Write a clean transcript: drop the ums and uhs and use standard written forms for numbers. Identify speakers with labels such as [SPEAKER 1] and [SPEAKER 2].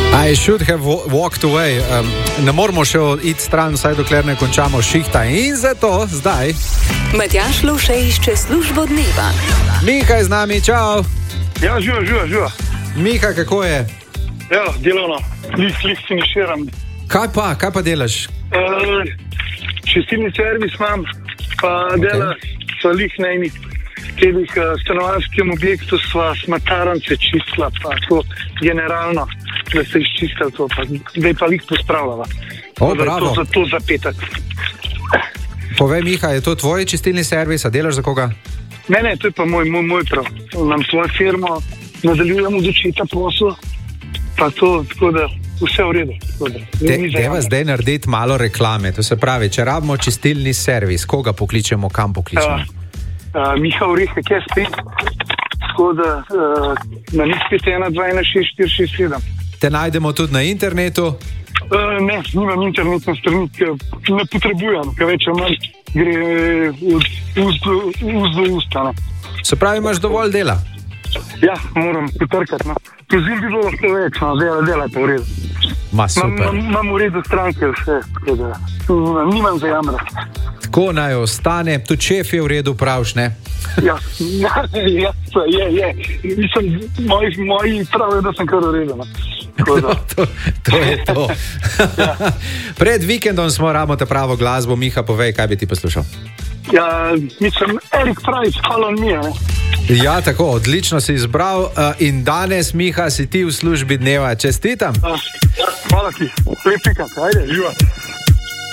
[SPEAKER 1] I should have walked away. Ne moramo še iti stran, saj dokler ne končamo šihta. In zato zdaj
[SPEAKER 2] Matjaž Lovše išče službo dneva.
[SPEAKER 1] Miha je z nami, čau.
[SPEAKER 3] Ja, živa.
[SPEAKER 1] Miha, kako je?
[SPEAKER 3] Ja, delovno, lih finiširam.
[SPEAKER 1] Kaj pa delaš?
[SPEAKER 3] Čistilni servis imam, pa dela so lih na enih teh stanovanjskem objektu sva smatarance čistila, pa to generalno, da se izčistila to, pa zdaj pa lih pospravljala.
[SPEAKER 1] Bravo.
[SPEAKER 3] To za petek.
[SPEAKER 1] Povej, Miha, je to tvoj čistilni servis, a delaš za koga?
[SPEAKER 3] Ne, to je pa moj prav. Nam svojo firmo nadaljujemo z očeta poslu, pa to, tako da vse v redu.
[SPEAKER 1] Deva zdaj narediti malo reklame, to se pravi, če rabimo čistilni servis, koga pokličemo, kam pokličemo?
[SPEAKER 3] Miha Orehek je spet, tako da na njih 5121647.
[SPEAKER 1] Te najdemo tudi na internetu?
[SPEAKER 3] Ne, nimam internetne strani, ne potrebujem, ker več manj gre do usta.
[SPEAKER 1] Se pravi, imaš dovolj dela?
[SPEAKER 3] Ja, moram potrkati. Pozim bi bilo lahko več, dela je pa v redu.
[SPEAKER 1] Super.
[SPEAKER 3] Imam v redu stranke vse, tako da nimam za jamrati.
[SPEAKER 1] Tako naj ostane, tudi šef je v redu, pravš, ne?
[SPEAKER 3] Ja, je. Moji pravijo, da sem kar v redu.
[SPEAKER 1] To je to.
[SPEAKER 3] Ja.
[SPEAKER 1] Pred vikendom smo rabili pravo glasbo. Miha, povej, kaj bi ti poslušal?
[SPEAKER 3] Ja, mislim, Erik Price, Call on Me.
[SPEAKER 1] Ja, tako, odlično si izbral in danes, Miha, si ti v službi dneva. Čestitam.
[SPEAKER 3] Hvala ti, lep vikend, ajde, živa.